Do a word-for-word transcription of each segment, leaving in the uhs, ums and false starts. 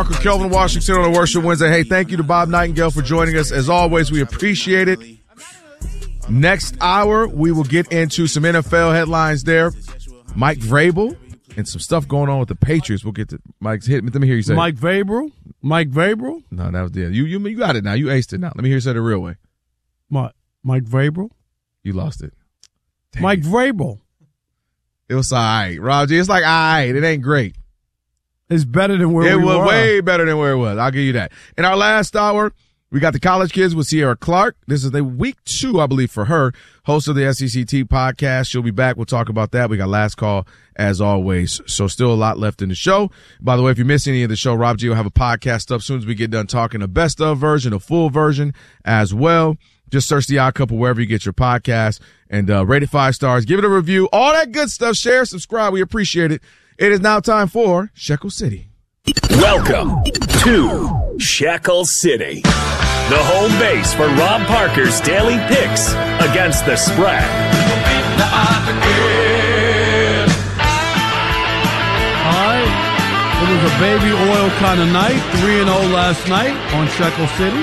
Parker, Kelvin Washington on a Worship Wednesday. Hey, thank you to Bob Nightingale for joining us. As always, we appreciate it. Next hour, we will get into some N F L headlines there. Mike Vrabel and some stuff going on with the Patriots. We'll get to Mike's hit. Let me hear you say Mike Vrabel? Mike Vrabel? No, that was yeah. You you you got it now. You aced it now. Let me hear you say it the real way. What? Mike Vrabel? You lost it. Dang Mike it. Vrabel. It was all right, Roger. It's like all right. It ain't great. It's better than where it we was were. way better than where it was. I'll give you that. In our last hour, we got the college kids with Sierra Clark. This is the week two, I believe, for her. Host of the S E C T podcast. She'll be back. We'll talk about that. We got last call as always. So still a lot left in the show. By the way, if you miss any of the show, Rob G will have a podcast up as soon as we get done talking a best of version, a full version as well. Just search The Odd Couple wherever you get your podcast and uh, rate it five stars. Give it a review. All that good stuff. Share, subscribe. We appreciate it. It is now time for Shekel City. Welcome to Shekel City, the home base for Rob Parker's daily picks against the spread. All right. It was a baby oil kind of night. three and oh last night on Shekel City.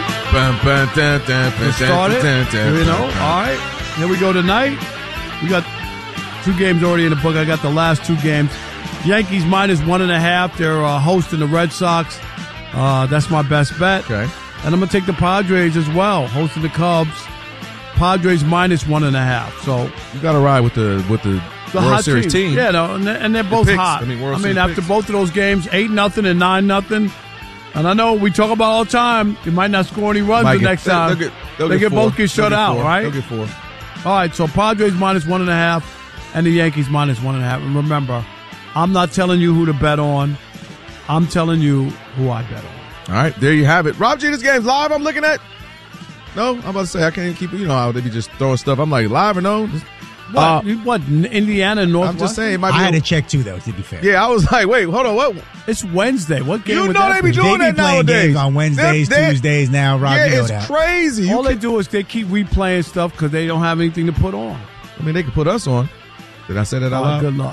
It started three and oh. All right. Here we go tonight. We got two games already in the book. I got the last two games. Yankees minus one and a half. They're uh, hosting the Red Sox. Uh, that's my best bet. Okay. And I'm going to take the Padres as well, hosting the Cubs. Padres minus one and a half. So you got to ride with the with the, the World hot Series team. team. Yeah, no, and, they're, and they're both the hot. I mean, World I mean Series after picks. both of those games, eight nothing and nine nothing. And I know we talk about all the time. You might not score any runs Might the get- next they'll- time. they'll get- they'll they get get both four. get shut They'll get out, four. right? They'll get four. All right, so Padres minus one and a half, and the Yankees minus one and a half. And remember, I'm not telling you who to bet on. I'm telling you who I bet on. All right, there you have it. Rob G, this game's live. I'm looking at. No, I'm about to say I can't even keep it. You know how they be just throwing stuff. I'm like live or no? What? Uh, You- what? Indiana and Northwest? I'm just saying. It might be I had a- to check too, though, to be fair. Yeah, I was like, wait, hold on, what? It's Wednesday. What game? You would know that they be be? doing They that be playing nowadays games on Wednesdays, They're- they're- Tuesdays now, Rob. Yeah, you know it's that. crazy. You All they can- do is they keep replaying stuff because they don't have anything to put on. I mean, they could put us on. Did I say that out Oh, loud? good luck.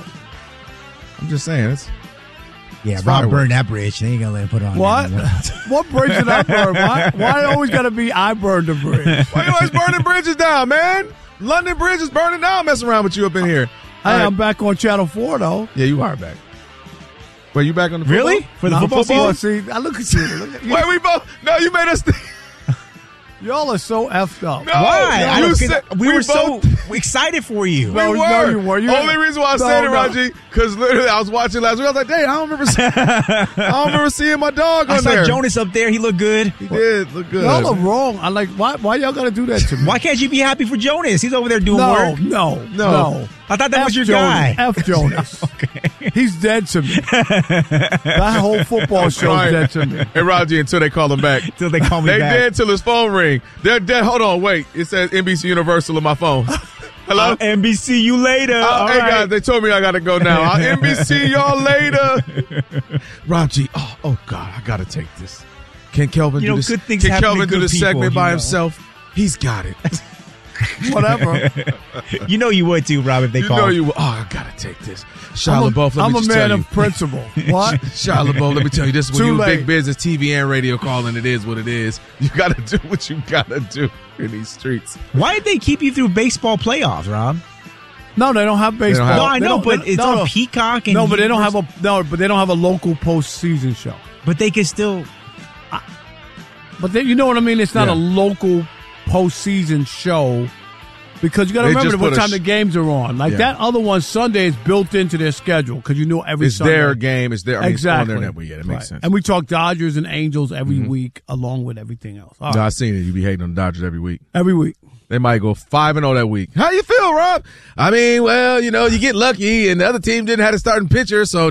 I'm just saying. It's Yeah, It's Rob fireworks. burned that bridge. They ain't gonna let him put it on. What? anymore. What bridge did I burn? Why, why always got to be I burned the bridge? why you always burning bridges down, man? London Bridge is burning down. Messing around with you up in here. Hey, All right. I'm back on Channel four, though. Yeah, you are back. Wait, you back on the football? Really? For the Nah, football football, season? See, I look at you. Look at you. Wait, we both. No, you made us. Think. Y'all are so effed up. No, Why? no, I you don't said- get- we, we were so both- excited for you. No, we no, were. you weren't. You- Only reason why I No, said it, no. Raji, because literally I was watching last week. I was like, dang, I don't remember. Seeing, I don't remember seeing my dog I on saw there. Jonas up there. He looked good. He did look good. Y'all are wrong. I like, why Why y'all got to do that to me? Why can't you be happy for Jonas? He's over there doing No, work. no, No. no. I thought that F was your Jonas. guy. F Jonas. Okay. He's dead to me. That whole football show's Right. dead to me. Hey, Raji, until they call him back. Till they call me They back. dead till his phone ring. They're dead. Hold on, wait. It says N B C Universal on my phone. Hello? Uh, N B C you later. Uh, All hey right. guys, they told me I gotta go now. I'll N B C y'all later. Raji, oh, oh God, I gotta take this. Can Kelvin You do know, this? good things Can happen to Kelvin do good this people, segment you by know. himself? He's got it. Whatever. You know you would too, Rob, if they You call. know you. will. Oh, I gotta take this. Shia I'm a, LaBeouf, let I'm me a just man tell of you. principle. What? Shia LaBeouf, let me tell you, this is when Too you late. big business, T V and radio calling. It is what it is. You gotta do what you gotta do in these streets. Why did they keep you through baseball playoffs, Rob? No, they don't have baseball. have- No, I They know, don't- but they- it's no, on no. Peacock. And No, but they don't have Universal. a no, but they don't have a local postseason show. But they can still. But they, you know what I mean? It's not Yeah. a local postseason show because you got to They remember just what put a time sh- the games are on. Like Yeah. that other one, Sunday is built into their schedule because you know every It's Sunday. their game. It's their. I mean, exactly. It's on their network. Yeah, that makes Right. sense. And we talk Dodgers and Angels every week along with everything else. All No, right. I seen it. You be hating on the Dodgers every week. Every week. They might go five and zero that week. How you feel, Rob? I mean, well, you know, you get lucky, and the other team didn't have a starting pitcher, so